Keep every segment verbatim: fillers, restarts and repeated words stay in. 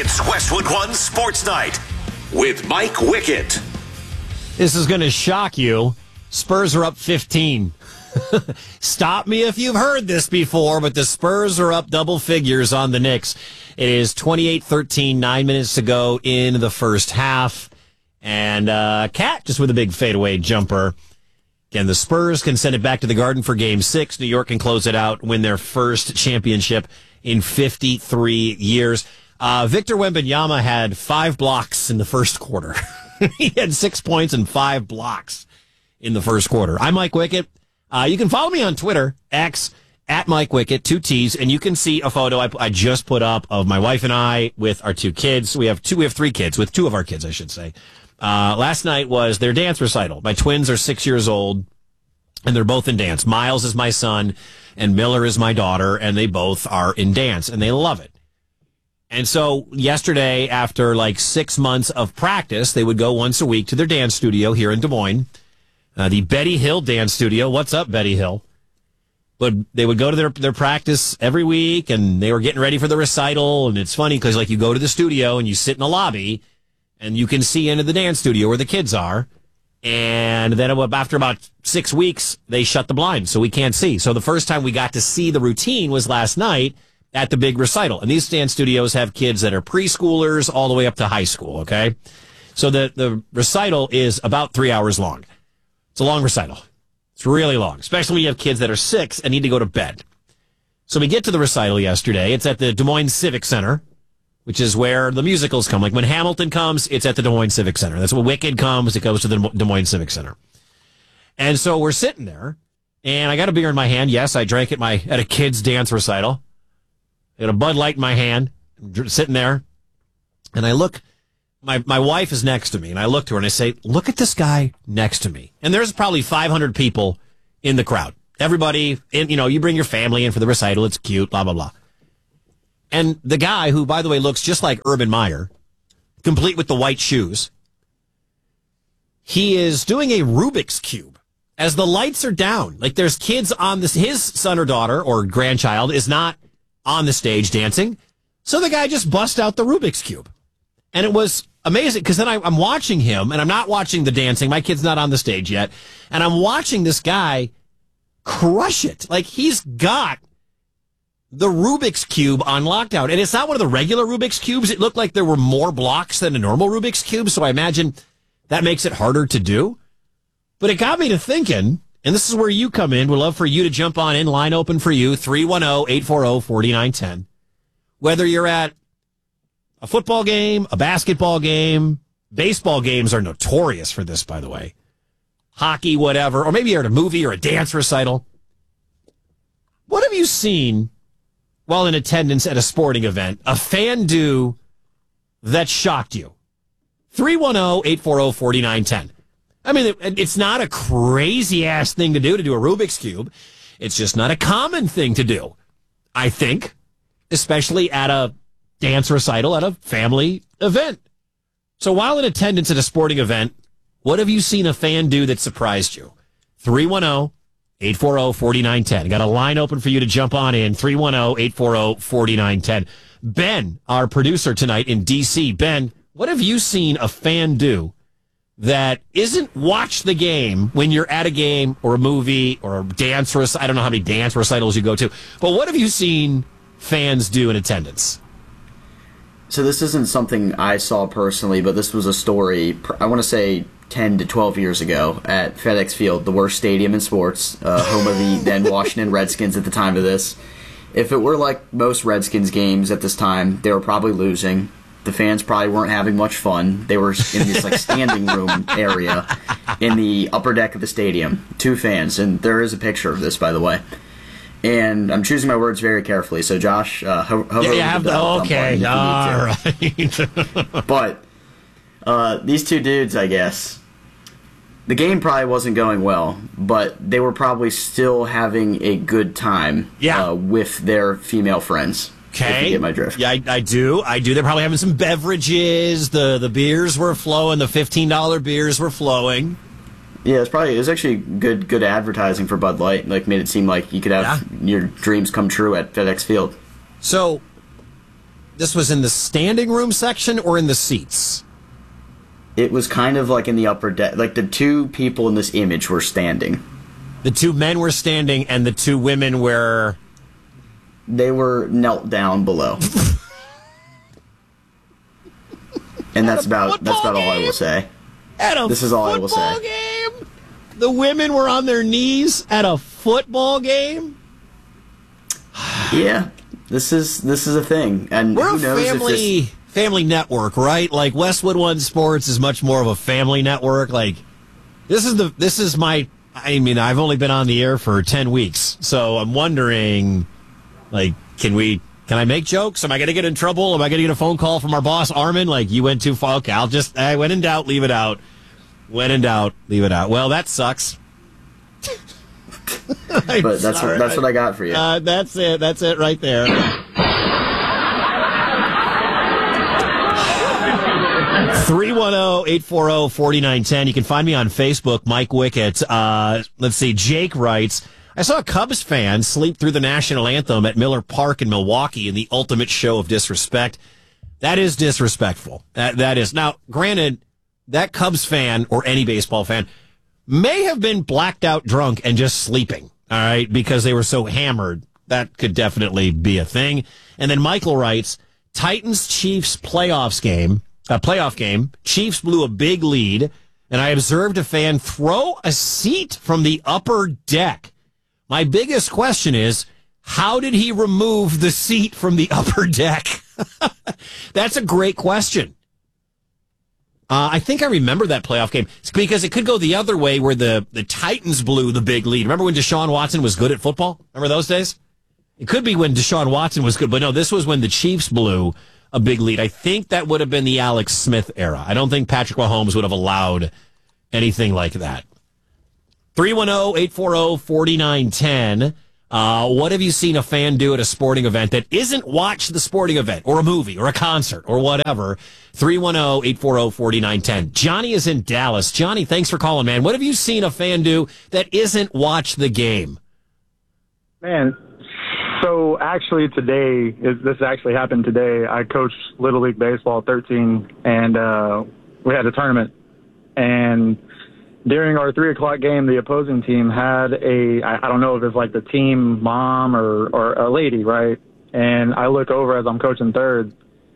It's Westwood One Sports Night with Mike Wickett. This is going to shock you. Spurs are up fifteen. Stop me if you've heard this before, but the Spurs are up double figures on the Knicks. It is twenty-eight thirteen, nine minutes to go in the first half. And uh, Cat just with a big fadeaway jumper. Again, the Spurs can send it back to the Garden for game six. New York can close it out, win their first championship in fifty-three years. Uh, Victor Wembanyama had five blocks in the first quarter. He had six points and five blocks in the first quarter. I'm Mike Wickett. Uh, you can follow me on Twitter, X, at Mike Wickett, two T's, and you can see a photo I, I just put up of my wife and I with our two kids. We have two, we have three kids, with two of our kids, I should say. Uh, last night was their dance recital. My twins are six years old, and they're both in dance. Miles is my son, and Miller is my daughter, and they both are in dance, and they love it. And so yesterday, after like six months of practice, they would go once a week to their dance studio here in Des Moines, uh, the Betty Hill Dance Studio. What's up, Betty Hill? But they would go to their, their practice every week, and they were getting ready for the recital. And it's funny because like you go to the studio and you sit in the lobby, and you can see into the dance studio where the kids are. And then after about six weeks, they shut the blinds, so we can't see. So the first time we got to see the routine was last night at the big recital. And these dance studios have kids that are preschoolers all the way up to high school, okay? So the, the recital is about three hours long. It's a long recital. It's really long, especially when you have kids that are six and need to go to bed. So we get to the recital yesterday. It's at the Des Moines Civic Center, which is where the musicals come. Like when Hamilton comes, it's at the Des Moines Civic Center. That's when Wicked comes, it goes to the Des Moines Civic Center. And so we're sitting there, and I got a beer in my hand. Yes, I drank at my at a kid's dance recital. I got a Bud Light in my hand, I'm sitting there, and I look, my, my wife is next to me, and I look to her and I say, look at this guy next to me. And there's probably five hundred people in the crowd. Everybody, in, you know, you bring your family in for the recital, it's cute, blah, blah, blah. And the guy, who, by the way, looks just like Urban Meyer, complete with the white shoes, he is doing a Rubik's Cube as the lights are down. Like there's kids on this, his son or daughter or grandchild is not on the stage dancing. So the guy just bust out the Rubik's Cube. And it was amazing because then I, I'm watching him, and I'm not watching the dancing. My kid's not on the stage yet. And I'm watching this guy crush it. Like he's got the Rubik's Cube on lockdown. And it's not one of the regular Rubik's Cubes. It looked like there were more blocks than a normal Rubik's Cube. So I imagine that makes it harder to do. But it got me to thinking, and this is where you come in. We'd love for you to jump on in. Line open for you, three one zero, eight four zero, four nine one zero. Whether you're at a football game, a basketball game, baseball games are notorious for this, by the way. Hockey, whatever. Or maybe you're at a movie or a dance recital. What have you seen while in attendance at a sporting event, a fan do that shocked you? three one zero, eight four zero, four nine one zero. I mean, it's not a crazy-ass thing to do, to do a Rubik's Cube. It's just not a common thing to do, I think, especially at a dance recital, at a family event. So while in attendance at a sporting event, what have you seen a fan do that surprised you? three one zero, eight four zero, four nine one zero. Got a line open for you to jump on in, three one zero, eight four zero, four nine one zero. Ben, our producer tonight in D C. Ben, what have you seen a fan do that isn't watch the game when you're at a game or a movie or a dance recital? I don't know how many dance recitals you go to, but what have you seen fans do in attendance? So this isn't something I saw personally, but this was a story, I want to say ten to twelve years ago at FedEx Field, the worst stadium in sports, uh, home of the then Washington Redskins at the time of this. If it were like most Redskins games at this time, they were probably losing. The fans probably weren't having much fun. They were in this like standing room area in the upper deck of the stadium. Two fans, and there is a picture of this, by the way. And I'm choosing my words very carefully. So, Josh, uh, ho- hover yeah, you have the, okay, all right. But uh, these two dudes, I guess, the game probably wasn't going well, but they were probably still having a good time yeah. uh, with their female friends. Okay. If you get my drift. Yeah, I, I do. I do. They're probably having some beverages. The the beers were flowing. The fifteen dollar beers were flowing. Yeah, it's probably it was actually good good advertising for Bud Light. Like made it seem like you could have yeah. your dreams come true at FedEx Field. So this was in the standing room section or in the seats? It was kind of like in the upper deck. Like the two people in this image were standing. The two men were standing, and the two women were... They were knelt down below. And that's about that's about all I will say. At a this is all I will say. Game? The women were on their knees at a football game? Yeah, this is this is a thing, and we're who knows a family if this... family network, right? Like Westwood One Sports is much more of a family network. Like this is the this is my. I mean, I've only been on the air for ten weeks, so I'm wondering, like, can we? Can I make jokes? Am I going to get in trouble? Am I going to get a phone call from our boss, Armin? Like, you went too far. Okay, I'll just. I when in doubt, leave it out. When in doubt, leave it out. Well, that sucks. But that's what, that's what I got for you. Uh, that's it. That's it right there. three one zero, eight four zero, four nine one zero. You can find me on Facebook, Mike Wickett. Uh, let's see. Jake writes, I saw a Cubs fan sleep through the national anthem at Miller Park in Milwaukee in the ultimate show of disrespect. That is disrespectful. That, that is. Now, granted, that Cubs fan or any baseball fan may have been blacked out drunk and just sleeping, all right, because they were so hammered. That could definitely be a thing. And then Michael writes, Titans-Chiefs playoffs game, a playoff game, Chiefs blew a big lead, and I observed a fan throw a seat from the upper deck. My biggest question is, how did he remove the seat from the upper deck? That's a great question. Uh, I think I remember that playoff game because it could go the other way where the, the Titans blew the big lead. Remember when Deshaun Watson was good at football? Remember those days? It could be when Deshaun Watson was good, but no, this was when the Chiefs blew a big lead. I think that would have been the Alex Smith era. I don't think Patrick Mahomes would have allowed anything like that. three one zero, eight four zero, four nine one zero. Uh, what have you seen a fan do at a sporting event that isn't watch the sporting event or a movie or a concert or whatever? three one zero, eight four zero, four nine one zero. Johnny is in Dallas. Johnny, thanks for calling, man. What have you seen a fan do that isn't watch the game? Man, so actually today, this actually happened today. I coached Little League Baseball thirteen, and uh, we had a tournament. And during our three o'clock game, the opposing team had a, I don't know if it's like the team mom or, or a lady, right? And I look over as I'm coaching third.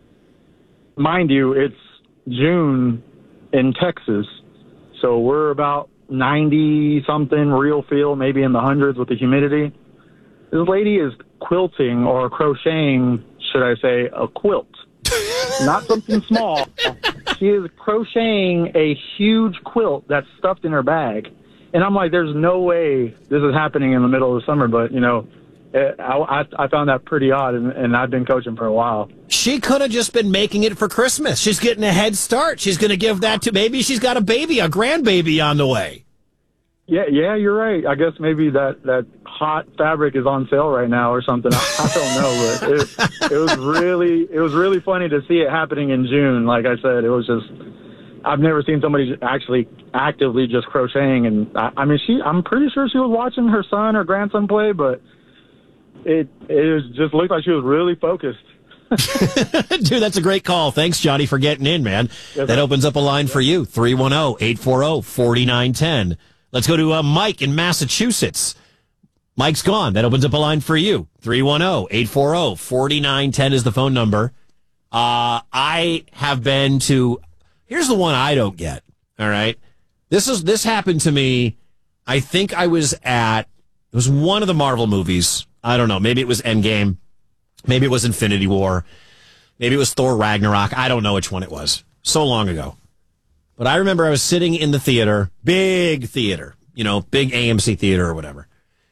Mind you, it's June in Texas. So we're about ninety something real feel, maybe in the hundreds with the humidity. This lady is quilting or crocheting, should I say, a quilt. Not something small. She is crocheting a huge quilt that's stuffed in her bag. And I'm like, there's no way this is happening in the middle of the summer. But, you know, it, I, I found that pretty odd, and, and I've been coaching for a while. She could have just been making it for Christmas. She's getting a head start. She's going to give that to, maybe she's got a baby, a grandbaby on the way. Yeah, yeah, you're right. I guess maybe that, that hot fabric is on sale right now or something. I, I don't know, but it, it was really it was really funny to see it happening in June. Like I said, it was just I've never seen somebody actually actively just crocheting. And I, I mean, she I'm pretty sure she was watching her son or grandson play, but it it was, just looked like she was really focused. Dude, that's a great call. Thanks, Johnny, for getting in, man. Yes, that opens up a line for you. three one zero, eight four zero, four nine one zero. Let's go to uh, Mike in Massachusetts. Mike's gone. That opens up a line for you. three one zero, eight four zero, four nine one zero is the phone number. Uh, I have been to, here's the one I don't get. All right. This is, this happened to me. I think I was at, it was one of the Marvel movies. I don't know. Maybe it was Endgame. Maybe it was Infinity War. Maybe it was Thor Ragnarok. I don't know which one it was. So long ago. But I remember I was sitting in the theater, big theater, you know, big A M C theater or whatever.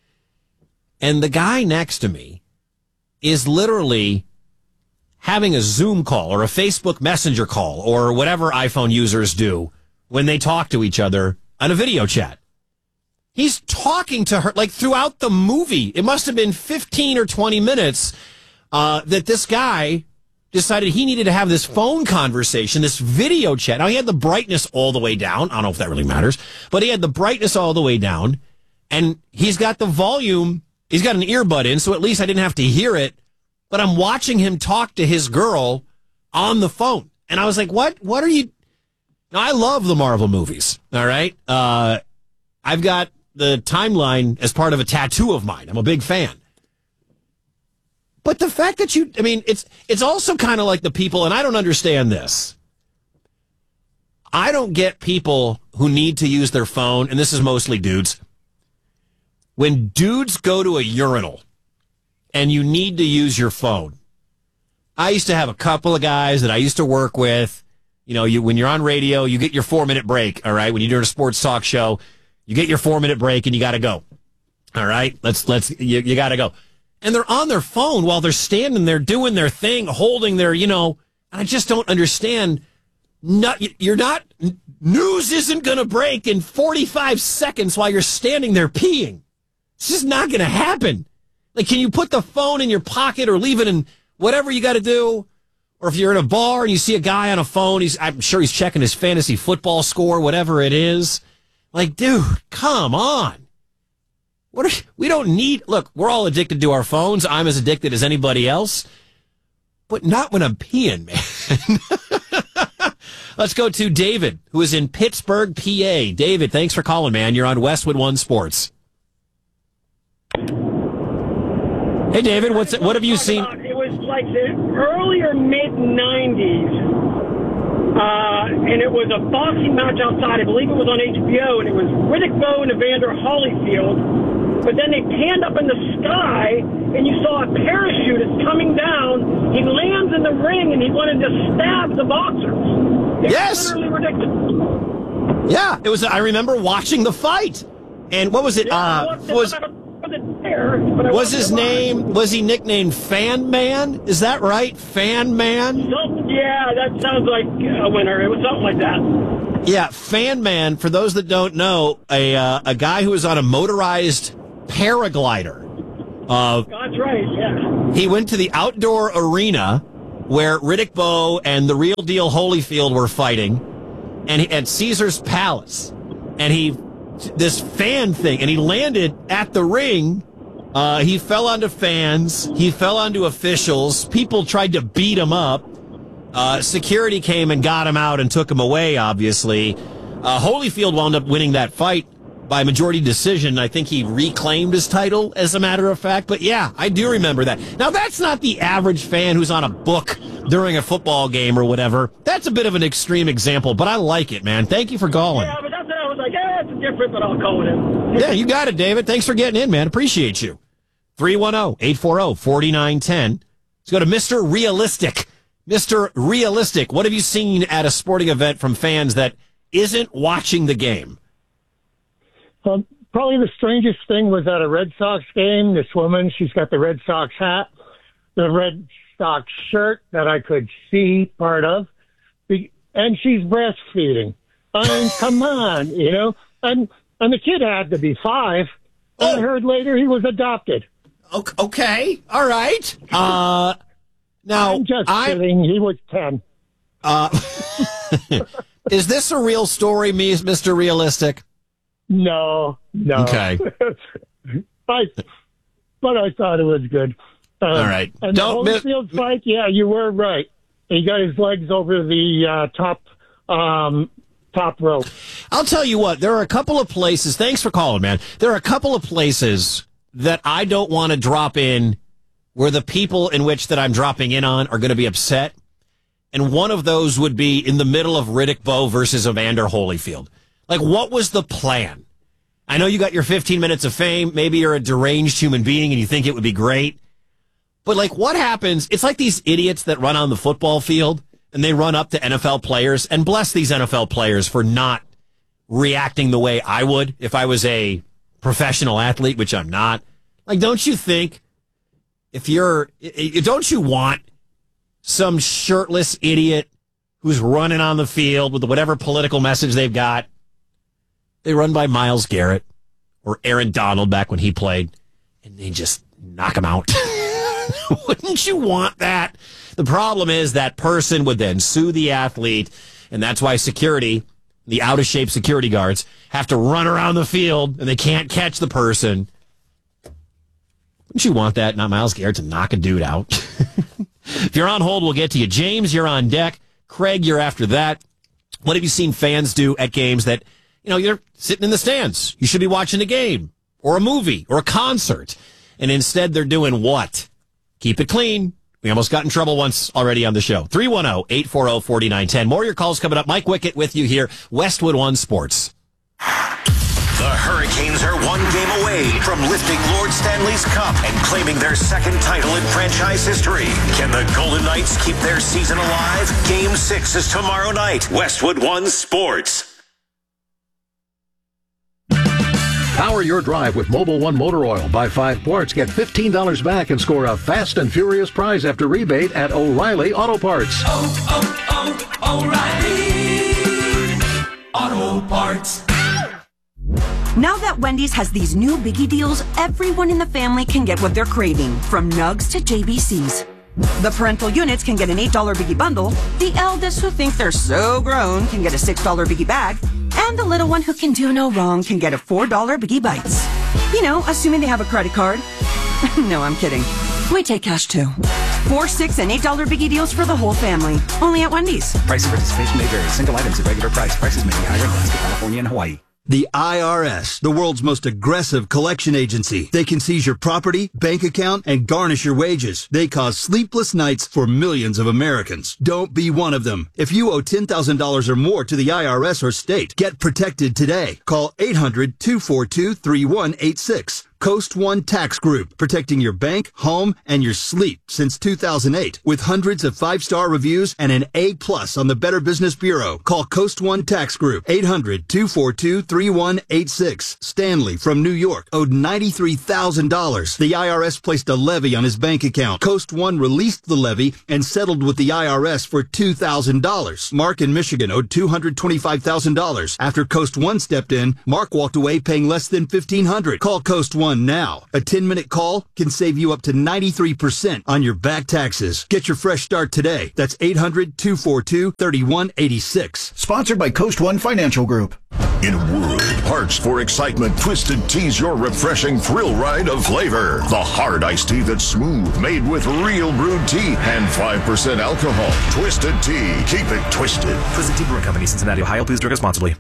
And the guy next to me is literally having a Zoom call or a Facebook Messenger call or whatever iPhone users do when they talk to each other on a video chat. He's talking to her like throughout the movie. It must have been fifteen or twenty minutes uh, that this guy decided he needed to have this phone conversation, this video chat. Now, he had the brightness all the way down. I don't know if that really matters, but he had the brightness all the way down, and he's got the volume. He's got an earbud in, so at least I didn't have to hear it but I'm watching him talk to his girl on the phone. And I was like, what? What are you? Now, I love the Marvel movies. All right. Uh, I've got the timeline as part of a tattoo of mine. I'm a big fan. But the fact that you, I mean, it's, it's also kind of like the people, and I don't understand this. I don't get people who need to use their phone, and this is mostly dudes. When dudes go to a urinal and you need to use your phone. I used to have a couple of guys that I used to work with. You know, you when you're on radio, you get your four-minute break, all right? When you're doing a sports talk show, you get your four-minute break and you got to go. All right? Let's, let's, you, you got to go. And they're on their phone while they're standing there doing their thing, holding their, you know, I just don't understand. Not, you're not, news isn't going to break in forty-five seconds while you're standing there peeing. It's just not going to happen. Like, can you put the phone in your pocket or leave it in whatever you got to do? Or if you're in a bar and you see a guy on a phone, he's, I'm sure he's checking his fantasy football score, whatever it is. Like, dude, come on. What are, we don't need, look, we're all addicted to our phones. I'm as addicted as anybody else. But not when I'm peeing, man. Let's go to David, who is in Pittsburgh, P A. David, thanks for calling, man. You're on Westwood One Sports. Hey, David, what's what have you seen? It was like the earlier mid nineties, uh, and it was a boxing match outside. I believe it was on H B O, and it was Riddick Bowe and Evander Holyfield. But then they panned up in the sky, and you saw a parachute is coming down. He lands in the ring, and he wanted to stab the boxers. It yes, was literally ridiculous. Yeah, it was. I remember watching the fight, and what was it? Yeah, uh, was. There, was his name, was he nicknamed Fan Man? Is that right? Fan Man? Yeah, that sounds like a winner. It was something like that. Yeah, Fan Man, for those that don't know, a uh, a guy who was on a motorized paraglider. Uh, That's right, yeah. He went to the outdoor arena where Riddick Bowe and the real deal Holyfield were fighting, and he, at Caesar's Palace. And he... this fan thing, and he landed at the ring. Uh, he fell onto fans. He fell onto officials. People tried to beat him up. Uh, security came and got him out and took him away, obviously. Uh, Holyfield wound up winning that fight by majority decision. I think he reclaimed his title, as a matter of fact. But yeah, I do remember that. Now, that's not the average fan who's on a book during a football game or whatever. That's a bit of an extreme example, but I like it, man. Thank you for calling. Yeah, but that's what I was like, yeah, it's different, but I'll call it in. Yeah, you got it, David. Thanks for getting in, man. Appreciate you. three one zero, eight four zero, four nine one zero. Let's go to Mister Realistic. Mister Realistic, what have you seen at a sporting event from fans that isn't watching the game? Um, probably the strangest thing was at a Red Sox game. This woman, she's got the Red Sox hat, the Red Sox shirt that I could see part of, and she's breastfeeding. I mean, come on, you know? And, and the kid had to be five. Oh. I heard later he was adopted. Okay, all right. Uh, now, I'm just I'm, kidding. He was ten. Uh, is this a real story, Mister Realistic? No, no. Okay. I, but I thought it was good. Uh, all right. And Don't the miss- Holyfield fight, yeah, you were right. He got his legs over the uh, top um, top rope. I'll tell you what, there are a couple of places, thanks for calling, man. There are a couple of places that I don't want to drop in where the people in which that I'm dropping in on are going to be upset. And one of those would be in the middle of Riddick Bowe versus Evander Holyfield. Like, what was the plan? I know you got your fifteen minutes of fame. Maybe you're a deranged human being and you think it would be great. But, like, what happens? It's like these idiots that run on the football field and they run up to N F L players, and bless these N F L players for not reacting the way I would if I was a professional athlete, which I'm not. Like, don't you think if you're, don't you want some shirtless idiot who's running on the field with whatever political message they've got? They run by Myles Garrett or Aaron Donald back when he played, and they just knock him out. Wouldn't you want that? The problem is that person would then sue the athlete, and that's why security, the out-of-shape security guards, have to run around the field, and they can't catch the person. Don't you want that? Not Myles Garrett to knock a dude out. If you're on hold, we'll get to you. James, you're on deck. Craig, you're after that. What have you seen fans do at games that, you know, you're sitting in the stands? You should be watching a game or a movie or a concert. And instead they're doing what? Keep it clean. We almost got in trouble once already on the show. three one zero, eight four zero, four nine one zero. More of your calls coming up. Mike Wickett with you here. Westwood One Sports. The Hurricanes are one game away from lifting Lord Stanley's Cup and claiming their second title in franchise history. Can the Golden Knights keep their season alive? Game six is tomorrow night. Westwood One Sports. Power your drive with Mobil One Motor Oil. Buy five quarts, get fifteen dollars back, and score a fast and furious prize after rebate at O'Reilly Auto Parts. Oh, oh, oh, O'Reilly Auto Parts. Now that Wendy's has these new biggie deals, everyone in the family can get what they're craving, from nugs to J B Cs. The parental units can get an eight dollar biggie bundle, the eldest who think they're so grown can get a six dollar biggie bag, and the little one who can do no wrong can get a four dollar biggie bites. You know, assuming they have a credit card. No, I'm kidding. We take cash too. Four, six, and eight dollar biggie deals for the whole family. Only at Wendy's. Price and participation may vary. Single items at regular price. Prices may be higher in Alaska, California, and Hawaii. The I R S, the world's most aggressive collection agency. They can seize your property, bank account, and garnish your wages. They cause sleepless nights for millions of Americans. Don't be one of them. If you owe ten thousand dollars or more to the I R S or state, get protected today. Call eight hundred, two four two, three one eight six. Coast One Tax Group, protecting your bank, home, and your sleep since two thousand eight. With hundreds of five-star reviews and an A plus on the Better Business Bureau. Call Coast One Tax Group, eight hundred, two four two, three one eight six. Stanley from New York owed ninety-three thousand dollars. The I R S placed a levy on his bank account. Coast One released the levy and settled with the I R S for two thousand dollars. Mark in Michigan owed two hundred twenty-five thousand dollars. After Coast One stepped in, Mark walked away paying less than fifteen hundred dollars. Call Coast One now. A ten minute call can save you up to ninety-three percent on your back taxes. Get your fresh start today. That's eight hundred, two four two, three one eight six. Sponsored by Coast One Financial Group. In a world parched for excitement, Twisted Tea's your refreshing thrill ride of flavor. The hard iced tea that's smooth, made with real brewed tea and five percent alcohol. Twisted Tea. Keep it twisted. Twisted Tea Brewing Company, Cincinnati, Ohio. Please drink responsibly.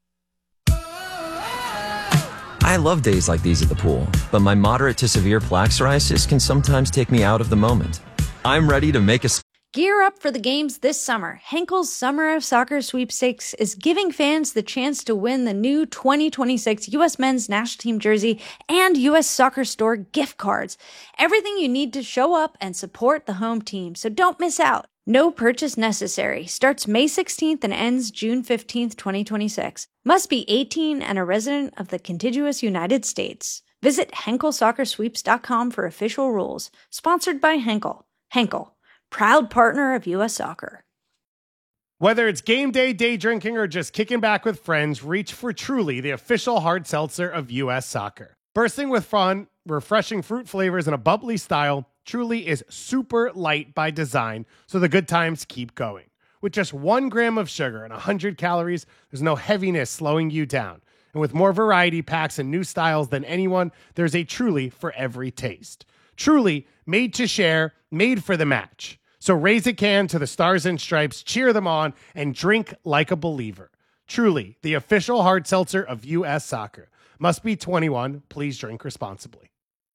I love days like these at the pool, but my moderate to severe plaque psoriasis can sometimes take me out of the moment. I'm ready to make a... Gear up for the games this summer. Henkel's Summer of Soccer Sweepstakes is giving fans the chance to win the new twenty twenty-six U S Men's National Team jersey and U S Soccer Store gift cards. Everything you need to show up and support the home team, so don't miss out. No purchase necessary. Starts May sixteenth and ends June fifteenth, twenty twenty-six. Must be eighteen and a resident of the contiguous United States. Visit Henkel Soccer Sweeps dot com for official rules. Sponsored by Henkel. Henkel, proud partner of U S Soccer. Whether it's game day, day drinking, or just kicking back with friends, reach for Truly, the official hard seltzer of U S Soccer. Bursting with fun, refreshing fruit flavors, and a bubbly style, Truly is super light by design, so the good times keep going. With just one gram of sugar and one hundred calories, there's no heaviness slowing you down. And with more variety packs and new styles than anyone, there's a Truly for every taste. Truly, made to share, made for the match. So raise a can to the Stars and Stripes, cheer them on, and drink like a believer. Truly, the official hard seltzer of U S Soccer. Must be twenty-one. Please drink responsibly.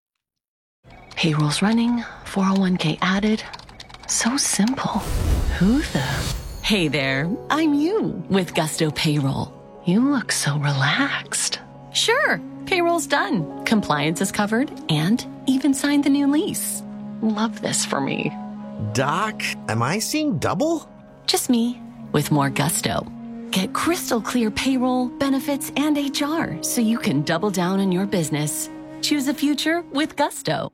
Payroll's running, four oh one k added. So simple. Who the? Hey there, I'm you with Gusto Payroll. You look so relaxed. Sure, payroll's done. Compliance is covered and even signed the new lease. Love this for me. Doc, am I seeing double? Just me with more gusto. Get crystal clear payroll, benefits, and H R so you can double down on your business. Choose a future with Gusto.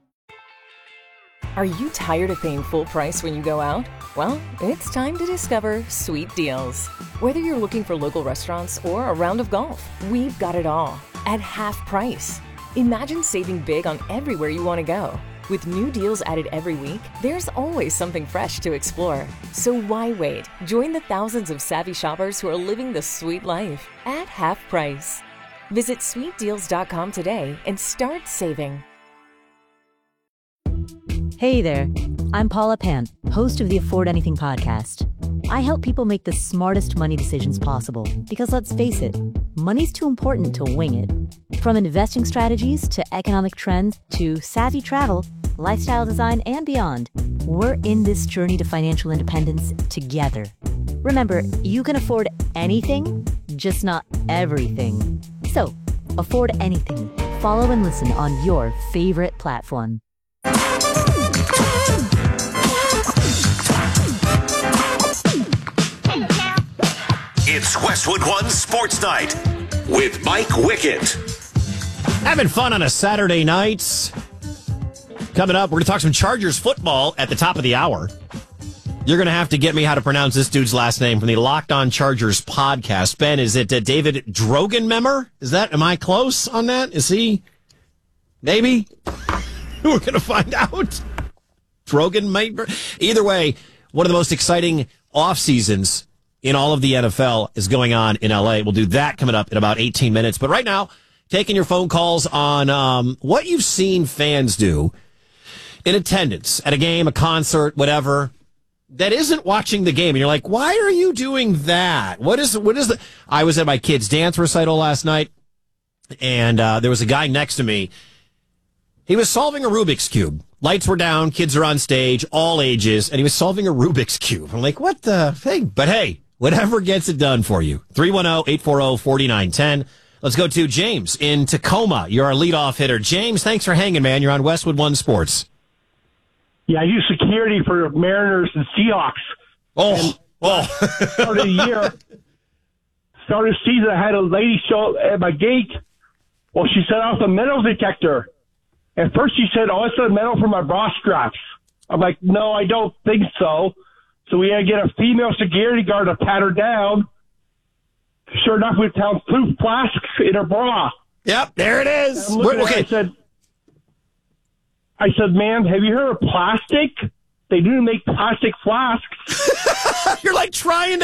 Are you tired of paying full price when you go out? Well, it's time to discover Sweet Deals. Whether you're looking for local restaurants or a round of golf, we've got it all at half price. Imagine saving big on everywhere you want to go. With new deals added every week, there's always something fresh to explore. So why wait? Join the thousands of savvy shoppers who are living the sweet life at half price. Visit sweet deals dot com today and start saving. Hey there, I'm Paula Pant, host of the Afford Anything podcast. I help people make the smartest money decisions possible because, let's face it, money's too important to wing it. From investing strategies to economic trends to savvy travel, lifestyle design, and beyond, we're in this journey to financial independence together. Remember, you can afford anything, just not everything. So, afford anything. Follow and listen on your favorite platform. It's Westwood One Sports Night with Mike Wickett. Having fun on a Saturday night. Coming up, we're going to talk some Chargers football at the top of the hour. You're going to have to get me how to pronounce this dude's last name from the Locked On Chargers podcast. Ben, is it uh, David Drogenmemmer? Is that, am I close on that? Is he? Maybe? We're going to find out. Drogenmemmer? Either way, one of the most exciting off seasons in all of the N F L is going on in L A. We'll do that coming up in about eighteen minutes. But right now, taking your phone calls on um, what you've seen fans do in attendance at a game, a concert, whatever, that isn't watching the game. And you're like, why are you doing that? What is, what is the, I was at my kid's dance recital last night, and uh, there was a guy next to me. He was solving a Rubik's Cube. Lights were down, kids are on stage, all ages, and he was solving a Rubik's Cube. I'm like, what the thing? But hey, whatever gets it done for you. three one zero, eight four zero, four nine one zero. Let's go to James in Tacoma. You're our leadoff hitter. James, thanks for hanging, man. You're on Westwood One Sports. Yeah, I do security for Mariners and Seahawks. Oh, and oh. Start of the year, start of the season, I had a lady show up at my gate. Well, she set off a metal detector. At first, she said, oh, it's a metal for my bra straps. I'm like, no, I don't think so. So we had to get a female security guard to pat her down. Sure enough, we found proof flasks in her bra. Yep, there it is. Wait, okay. I said, I said, ma'am, have you heard of plastic? They do make plastic flasks. You're like trying to